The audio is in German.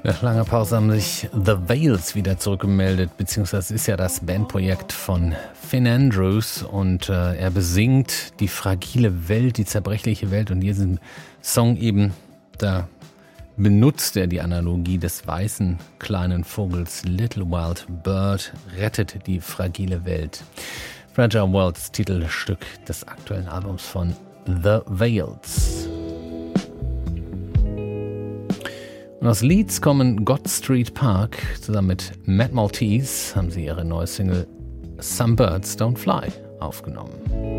Nach langer Pause haben sich The Veils wieder zurückgemeldet, beziehungsweise ist ja das Bandprojekt von Finn Andrews und er besingt die fragile Welt, die zerbrechliche Welt, und diesen Song eben, da benutzt er die Analogie des weißen kleinen Vogels Little Wild Bird, rettet die fragile Welt. Fragile World, das Titelstück des aktuellen Albums von The Veils. Und aus Leeds kommen God Street Park. Zusammen mit Matt Maltese haben sie ihre neue Single Some Birds Don't Fly aufgenommen.